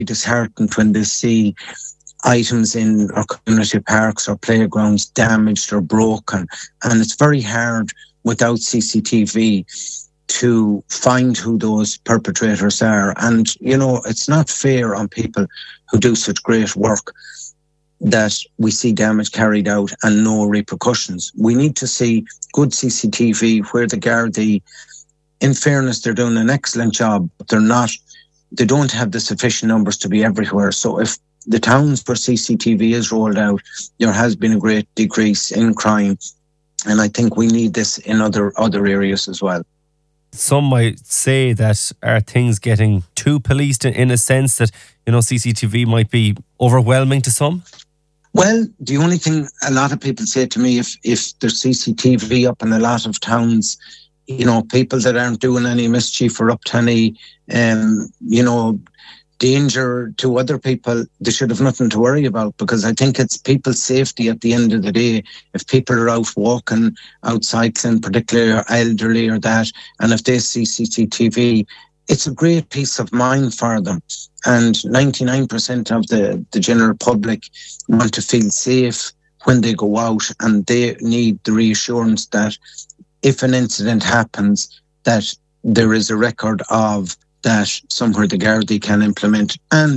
disheartened when they see items in our community parks or playgrounds damaged or broken. And it's very hard without CCTV to find who those perpetrators are. And, it's not fair on people who do such great work that we see damage carried out and no repercussions. We need to see good CCTV where the Gardaí, in fairness, they're doing an excellent job, but they don't have the sufficient numbers to be everywhere. So if the towns where CCTV is rolled out, there has been a great decrease in crime. And I think we need this in other areas as well. Some might say that are things getting too policed in a sense that, CCTV might be overwhelming to some? Well, the only thing a lot of people say to me, if there's CCTV up in a lot of towns, people that aren't doing any mischief or up to any, danger to other people, they should have nothing to worry about, because I think it's people's safety at the end of the day. If people are out walking, out cycling, particularly or elderly or that, and if they see CCTV, it's a great peace of mind for them. And 99% of the general public want to feel safe when they go out, and they need the reassurance that if an incident happens, that there is a record of that somewhere the Gardaí can implement,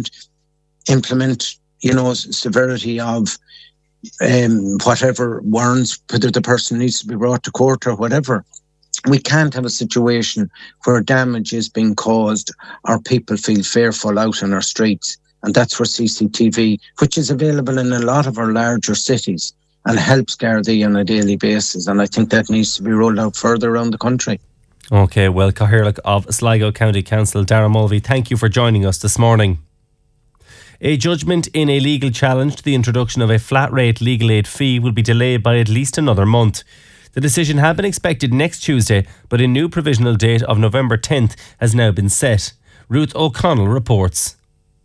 severity of whatever warrants, whether the person needs to be brought to court or whatever. We can't have a situation where damage is being caused or people feel fearful out in our streets. And that's where CCTV, which is available in a lot of our larger cities and helps Gardaí on a daily basis. And I think that needs to be rolled out further around the country. OK, well, Cathaoirleach of Sligo County Council, Darragh Mulvey, thank you for joining us this morning. A judgment in a legal challenge to the introduction of a flat rate legal aid fee will be delayed by at least another month. The decision had been expected next Tuesday, but a new provisional date of November 10th has now been set. Ruth O'Connell reports.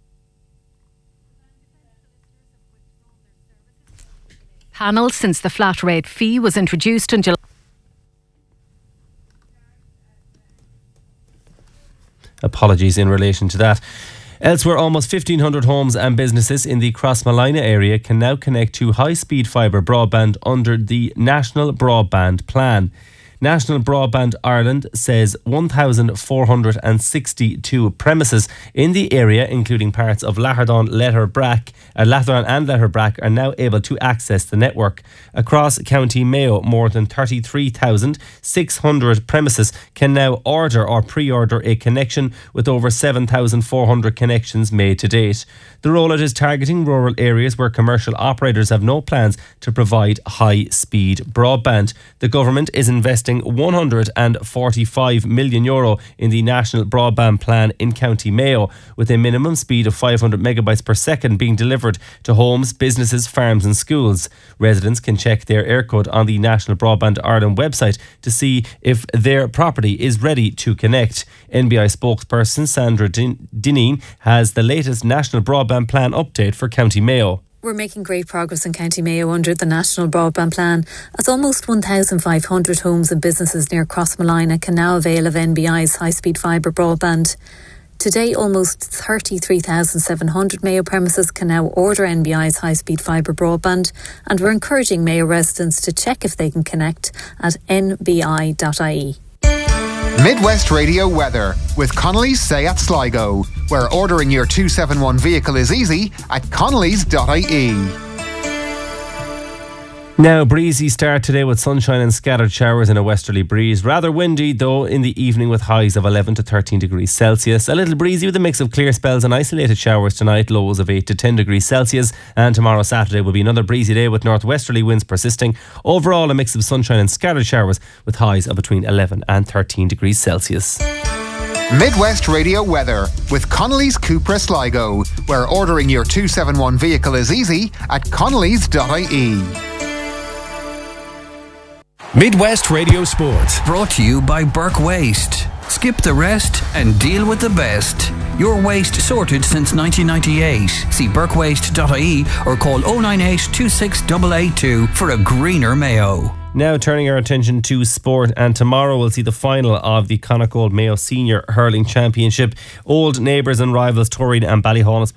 Panel since the flat rate fee was introduced in July. Apologies in relation to that. Elsewhere, almost 1,500 homes and businesses in the Crossmolina area can now connect to high-speed fibre broadband under the National Broadband Plan. National Broadband Ireland says 1,462 premises in the area, including parts of Latherdon and Letterbrack, are now able to access the network. Across County Mayo, more than 33,600 premises can now order or pre-order a connection, with over 7,400 connections made to date. The rollout is targeting rural areas where commercial operators have no plans to provide high-speed broadband. The government is investing €145 million in the National Broadband Plan in County Mayo, with a minimum speed of 500 megabytes per second being delivered to homes, businesses, farms and schools. Residents can check their Eircode on the National Broadband Ireland website to see if their property is ready to connect. NBI spokesperson Sandra Dineen has the latest National Broadband Plan update for County Mayo. We're making great progress in County Mayo under the National Broadband Plan, as almost 1,500 homes and businesses near Crossmolina can now avail of NBI's high-speed fibre broadband. Today, almost 33,700 Mayo premises can now order NBI's high-speed fibre broadband, and we're encouraging Mayo residents to check if they can connect at nbi.ie. Midwest Radio weather with Connolly's Seat Sligo, where ordering your 271 vehicle is easy at connellys.ie. Now, breezy start today with sunshine and scattered showers and a westerly breeze. Rather windy, though, in the evening with highs of 11 to 13 degrees Celsius. A little breezy with a mix of clear spells and isolated showers tonight, lows of 8 to 10 degrees Celsius. And tomorrow, Saturday, will be another breezy day with northwesterly winds persisting. Overall, a mix of sunshine and scattered showers with highs of between 11 and 13 degrees Celsius. Midwest Radio weather with Connolly's Cupra Sligo, where ordering your 271 vehicle is easy at connellys.ie. Midwest Radio Sport, brought to you by Burke Waste. Skip the rest and deal with the best. Your waste sorted since 1998. See burkewaste.ie or call 098 26882 for a greener Mayo. Now turning our attention to sport, and tomorrow we'll see the final of the Connacht Mayo Senior Hurling Championship. Old neighbours and rivals Toreen and Ballyhaunis